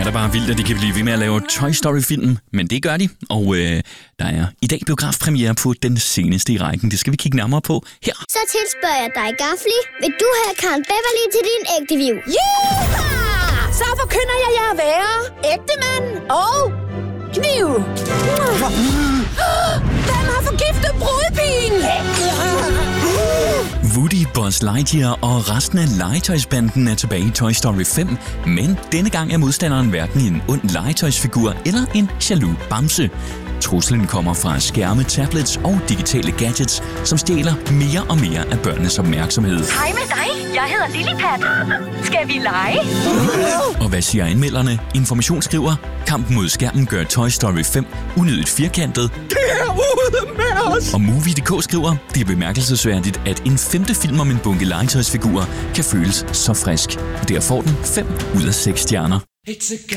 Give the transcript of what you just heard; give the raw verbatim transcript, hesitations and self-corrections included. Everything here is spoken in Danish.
da bare vildt, at de kan blive ved med at lave Toy Story-film, men det gør de, og øh, der er i dag biografpremiere på den seneste i rækken. Det skal vi kigge nærmere på her. Så tilspørger jeg dig, Gafli. Vil du have Karen Beverly til din ægte liv? Yeah! Så forkynder jeg jer at være ægte mand og kniv. Hvem har forgiftet brudepigen? Woody, Buzz Lightyear og resten af legetøjsbanden er tilbage i Toy Story fem, men denne gang er modstanderen hverken en ond legetøjsfigur eller en jaloux bamse. Truslen kommer fra skærme, tablets og digitale gadgets, som stjæler mere og mere af børnenes opmærksomhed. Hej med dig, jeg hedder Lillepat. Skal vi lege? Og hvad siger anmelderne? Information skriver, kampen mod skærmen gør Toy Story fem unødigt firkantet. Derude med os! Og Movie punktum d k skriver, det er bemærkelsesværdigt, at en femte film om en bunke legetøjsfigurer kan føles så frisk. Og der får den fem ud af seks stjerner.